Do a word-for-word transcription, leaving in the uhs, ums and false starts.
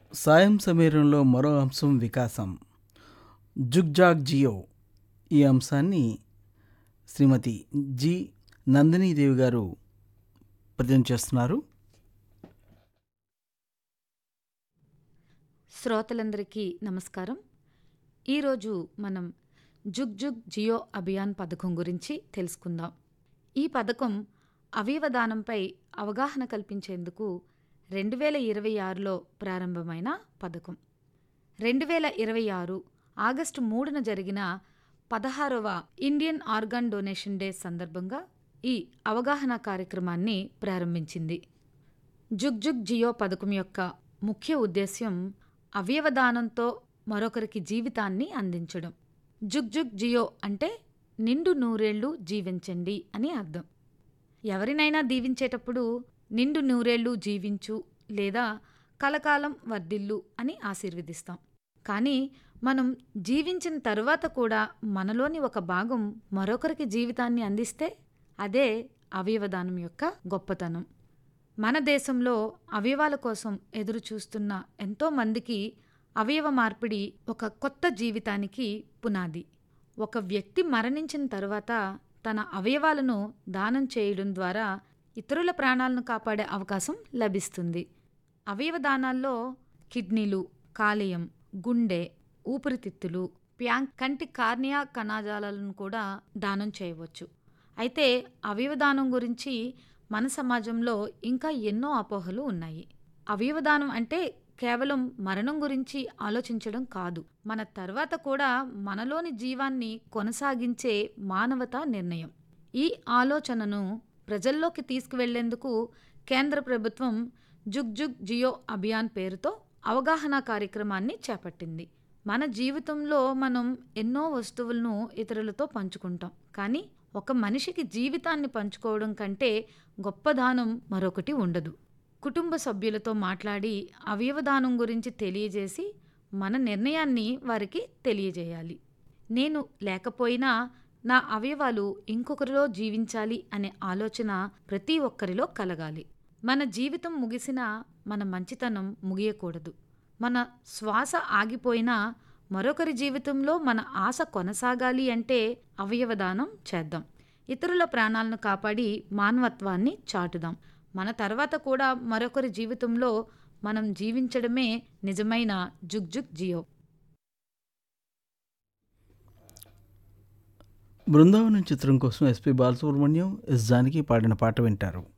సాయం సమీరంలో మరో అంశం వికాసం. జుగ్జాగ్ జియో ఈ అంశాన్ని శ్రీమతి జి నందినీదేవి గారు ప్రజెంట్ చేస్తున్నారు. శ్రోతలందరికీ నమస్కారం. ఈరోజు మనం జుగ్ జుగ్ జియో అభియాన్ పథకం గురించి తెలుసుకుందాం. ఈ పథకం అవయవదానంపై అవగాహన కల్పించేందుకు రెండు వేల ఇరవై ఆరులో ప్రారంభమైన పథకం. రెండు వేల ఇరవై ఆరు ఆగస్టు మూడున జరిగిన పదహారవ ఇండియన్ ఆర్గాన్ డొనేషన్ డే సందర్భంగా ఈ అవగాహన కార్యక్రమాన్ని ప్రారంభించింది. జుగ్ జుగ్ జియో పథకం యొక్క ముఖ్య ఉద్దేశ్యం అవయవదానంతో మరొకరికి జీవితాన్ని అందించడం. జుగ్ జుగ్ జియో అంటే నిండు నూరేళ్లు జీవించండి అని అర్థం. ఎవరినైనా దీవించేటప్పుడు నిండు నూరేళ్లు జీవించు లేదా కలకాలం వర్ధిల్లు అని ఆశీర్వదిస్తాం. కానీ మనం జీవించిన తరువాత కూడా మనలోని ఒక భాగం మరొకరికి జీవితాన్ని అందిస్తే అదే అవయవదానం యొక్క గొప్పతనం. మన దేశంలో అవయవాల కోసం ఎదురు చూస్తున్న ఎంతోమందికి అవయవ మార్పిడి ఒక కొత్త జీవితానికి పునాది. ఒక వ్యక్తి మరణించిన తరువాత తన అవయవాలను దానం చేయడం ద్వారా ఇతరుల ప్రాణాలను కాపాడే అవకాశం లభిస్తుంది. అవయవ దానాల్లో కిడ్నీలు, కాలేయం, గుండె, ఊపిరితిత్తులు, ప్యాంక్, కంటి కార్నియా కణజాలాలను కూడా దానం చేయవచ్చు. అయితే అవయవదానం గురించి మన సమాజంలో ఇంకా ఎన్నో అపోహలు ఉన్నాయి. అవయవదానం అంటే కేవలం మరణం గురించి ఆలోచించడం కాదు, మన తర్వాత కూడా మనలోని జీవాన్ని కొనసాగించే మానవతా నిర్ణయం. ఈ ఆలోచనను ప్రజల్లోకి తీసుకువెళ్లేందుకు కేంద్ర ప్రభుత్వం జుగ్ జుగ్ జియో అభియాన్ పేరుతో అవగాహన కార్యక్రమాన్ని చేపట్టింది. మన జీవితంలో మనం ఎన్నో వస్తువులను ఇతరులతో పంచుకుంటాం, కానీ ఒక మనిషికి జీవితాన్ని పంచుకోవడం కంటే గొప్ప దానం మరొకటి ఉండదు. కుటుంబ సభ్యులతో మాట్లాడి అవయవదానం గురించి తెలియజేసి మన నిర్ణయాన్ని వారికి తెలియజేయాలి. నేను లేకపోయినా నా అవయవాలు ఇంకొకరిలో జీవించాలి అనే ఆలోచన ప్రతి ఒక్కరిలో కలగాలి. మన జీవితం ముగిసినా మన మంచితనం ముగియకూడదు. మన శ్వాస ఆగిపోయినా మరొకరి జీవితంలో మన ఆశ కొనసాగాలి అంటే అవయవదానం చేద్దాం. ఇతరుల ప్రాణాలను కాపాడి మానవత్వాన్ని చాటుదాం. మన తర్వాత కూడా మరొకరి జీవితంలో మనం జీవించడమే నిజమైన జుగ్ జుగ్ జియో. బృందావనం చిత్రం కోసం ఎస్పి బాలసుబ్రహ్మణ్యం, ఎస్ జానకి పాడిన పాట వింటారు.